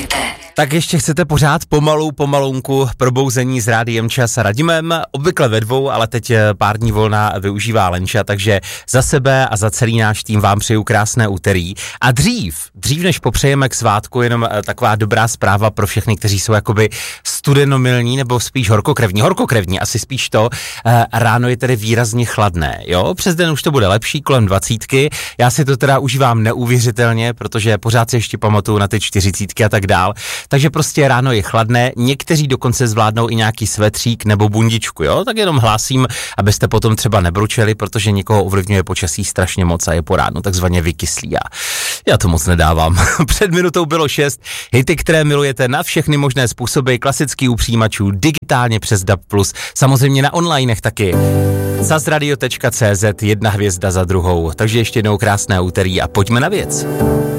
Hejte. Tak ještě chcete pořád pomalunku probouzení s Rádiem Čas a Radimem, obvykle ve dvou, ale teď pár dní volna využívá Lenča, takže za sebe a za celý náš tým vám přeju krásné úterý. A dřív než popřejeme k svátku, jenom taková dobrá zpráva pro všechny, kteří jsou jakoby studenomilní nebo spíš horkokrevní, asi spíš to, ráno je tedy výrazně chladné, jo, přes den už to bude lepší, kolem 20. Já si to teda užívám neuvěřitelně, protože pořád si ještě pamatuju na ty 40 a tak dál. Takže prostě ráno je chladné, někteří dokonce zvládnou i nějaký svetřík nebo bundičku, jo? Tak jenom hlásím, abyste potom třeba nebručeli, protože někoho ovlivňuje počasí strašně moc a je po ránu takzvaně vykyslý. Já to moc nedávám. Před minutou bylo 6 hity, které milujete na všechny možné způsoby, klasický u přijímačů, digitálně přes DAB+, samozřejmě na onlinech taky. Zazradio.cz, jedna hvězda za druhou. Takže ještě jednou krásné úterý a pojďme na věc.